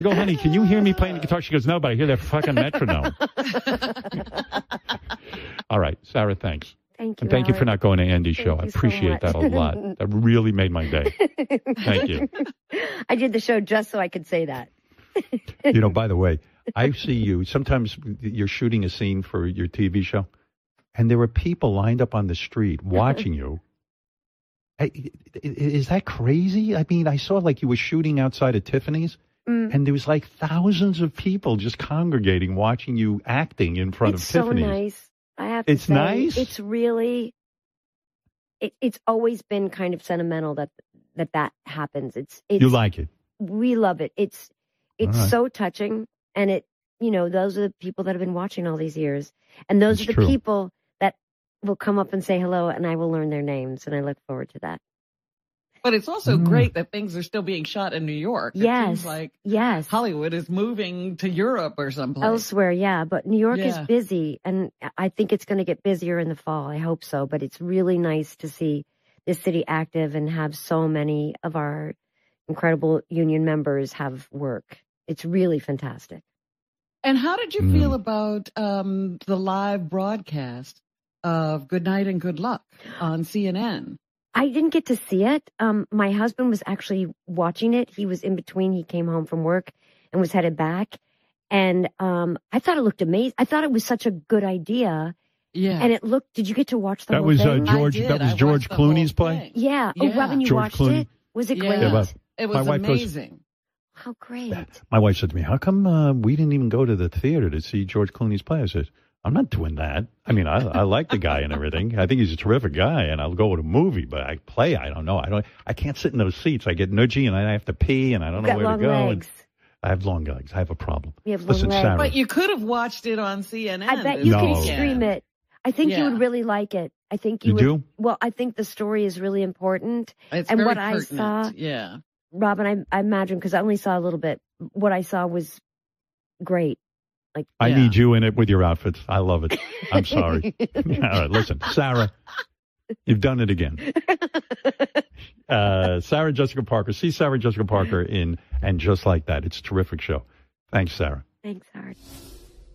I go, honey, can you hear me playing the guitar? She goes, no, but I hear that fucking metronome. All right, Sarah, thanks. Thank you. And thank you for not going to Andy's show. I you so appreciate that a lot. That really made my day. Thank you. I did the show just so I could say that. You know, by the way, I see you. Sometimes you're shooting a scene for your TV show, and there are people lined up on the street watching you. Is that crazy? I mean, I saw like you were shooting outside of Tiffany's, and there was like thousands of people just congregating, watching you acting in front of Tiffany's. It's so nice. I have to say, it's nice. It's really. It's always been kind of sentimental that happens. It's you like it. We love it. It's right. so touching, and those are the people that have been watching all these years, and those That's are the true. people that will come up and say hello, and I will learn their names, and I look forward to that. But it's also great that things are still being shot in New York. It seems like Hollywood is moving to Europe or someplace. Elsewhere, yeah. But New York is busy, and I think it's going to get busier in the fall. I hope so. But it's really nice to see this city active and have so many of our incredible union members have work. It's really fantastic. And how did you feel about the live broadcast of Good Night and Good Luck on CNN? I didn't get to see it. My husband was actually watching it. He was in between. He came home from work and was headed back. And I thought it looked amazing. I thought it was such a good idea. Yeah. And it looked, did you get to watch the That whole was thing? That was George Clooney's play? Yeah. Oh, Robin, you George watched Clooney. it? Was it great? Yeah, it was amazing. How great. My wife said to me, how come we didn't even go to the theater to see George Clooney's play? I said, I'm not doing that. I mean, I like the guy and everything. I think he's a terrific guy, and I'll go to a movie, but I don't know. I can't sit in those seats. I get nudgy, and I have to pee, and I don't know where to go. Legs. I have long legs. I have a problem. You have Listen, long legs. Sarah. But you could have watched it on CNN. I bet you can stream it. I think you would really like it. I think you would. Do? Well, I think the story is really important. It's and very what pertinent. I saw, Robin, I imagine, because I only saw a little bit, what I saw was great. I need you in it with your outfits. I love it. I'm sorry. All right, listen, Sarah, you've done it again. Sarah Jessica Parker. See Sarah Jessica Parker in And Just Like That. It's a terrific show. Thanks, Sarah. Thanks, Howard.